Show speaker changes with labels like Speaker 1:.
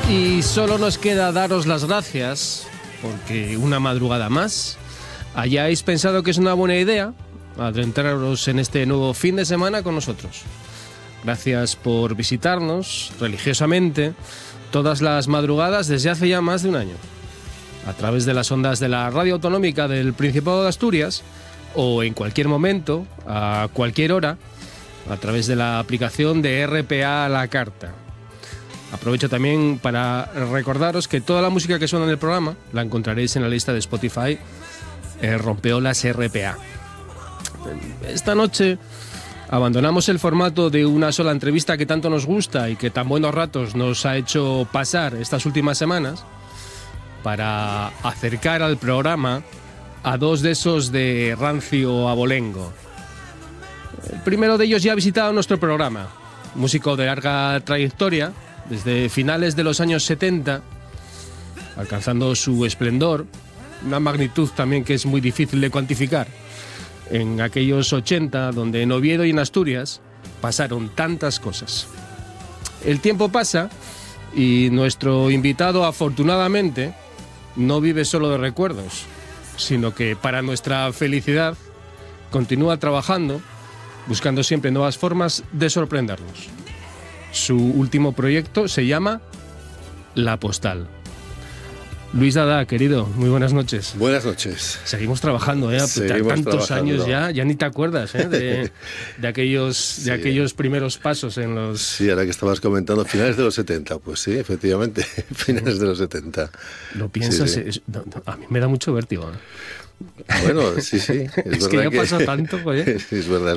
Speaker 1: Y solo nos queda daros las gracias, porque una madrugada más hayáis pensado que es una buena idea adentraros en este nuevo fin de semana con nosotros. Gracias por visitarnos religiosamente todas las madrugadas desde hace ya más de un año, a través de las ondas de la Radio Autonómica del Principado de Asturias o en cualquier momento, a cualquier hora, a través de la aplicación de RPA a la carta. Aprovecho también para recordaros que toda la música que suena en el programa la encontraréis en la lista de Spotify Rompeolas RPA. Esta noche abandonamos el formato de una sola entrevista que tanto nos gusta y que tan buenos ratos nos ha hecho pasar estas últimas semanas para acercar al programa a dos de esos de rancio abolengo. El primero de ellos ya ha visitado nuestro programa, músico de larga trayectoria, desde finales de los años 70, alcanzando su esplendor, una magnitud también que es muy difícil de cuantificar, en aquellos 80, donde en Oviedo y en Asturias pasaron tantas cosas. El tiempo pasa y nuestro invitado, afortunadamente, no vive solo de recuerdos, sino que para nuestra felicidad continúa trabajando, buscando siempre nuevas formas de sorprendernos. Su último proyecto se llama La Postal. Luis Dada, querido, muy buenas noches.
Speaker 2: Buenas noches.
Speaker 1: Seguimos trabajando,
Speaker 2: Seguimos
Speaker 1: tantos
Speaker 2: trabajando.
Speaker 1: años ya ni te acuerdas de aquellos primeros pasos en los...
Speaker 2: Sí, ahora que estabas comentando, finales de los 70, pues sí, efectivamente, finales de los 70.
Speaker 1: Lo piensas,
Speaker 2: Sí.
Speaker 1: A mí me da mucho vértigo.
Speaker 2: Bueno, sí, es
Speaker 1: Es
Speaker 2: verdad
Speaker 1: que ya pasó tanto, joder.
Speaker 2: Es verdad.